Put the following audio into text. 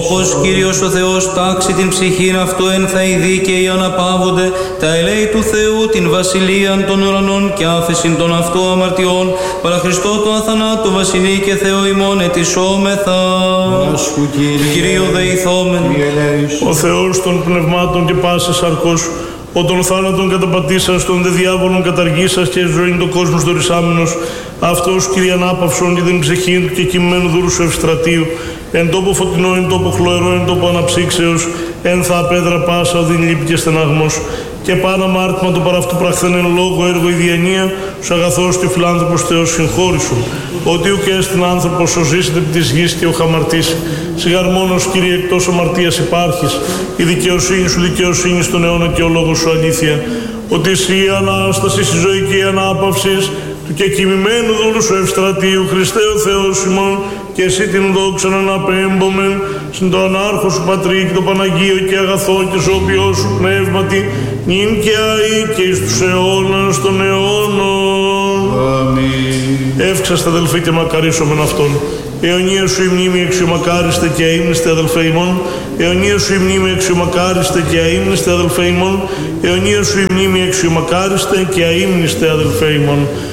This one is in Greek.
Όπως Κύριος ο Θεός τάξει την ψυχήν αυτού εν θα οι δίκαιοι αναπαύονται, τα ελέη του Θεού την βασιλείαν των ουρανών και άφεσιν των αυτού αμαρτιών, παρά Χριστό το αθανάτου βασιλεί και Θεό ημών ετισόμεθα. Κυρίω δεηθόμεν. Ο Θεός των πνευμάτων και πάσης αρκός, ο των θάνατων καταπατήσας, των δε διάβολων καταργήσας και ζωήν το κόσμος δωρησάμενος, αυτός Κύριε ανάπαυσον και την ψυχήν του και κοιμμένου δούρου σου ευστρατείου, εν τόπο φωτεινό, εν τόπο χλωερό, εν τόπο αναψύξεως, εν θα απέδρα πάσα οδήν λύπη και στεναγμός. Και πάνω αμάρτημα το παραυτού πραχθέν εν λόγω έργο η διανία, σου αγαθός και φιλάνθρωπος Θεός συγχώρησον. Ότι ουκ έστιν άνθρωπος ο ζήσεται επί της γης και ο χαμαρτής. Σιγάρ μόνος Κύριε εκτός αμαρτίας υπάρχεις. Η δικαιοσύνη σου δικαιοσύνη στον αιώνα και ο λόγος σου αλήθεια. Ότι εσύ η Ανάσταση, η ζωή και η ανάπαυση του και κοιμημένου δούλου σου ευστρατείου, Χριστέ ο Θεός ημών, και εσύ την δόξα να αναπέμπομεν συν το ανάρχο σου Πατρί και το Παναγίο και αγαθό και σώπιό σου πνεύματι, νυν και αεί και εις τους αιώνας των αιώνων. Αμήν. Εύξαστε αδελφοί και μακαρίσομεν αυτόν. Αιωνία σου η μνήμη εξιομακάριστε και αείμνηστε αδελφέ ημών. Αιωνία σου η μνήμη εξιομακάριστε και αείμνηστε αδελφέ ημών. Αιωνία σου η μνήμη εξιομακάριστε και αείμνηστε αδελφέ ημών.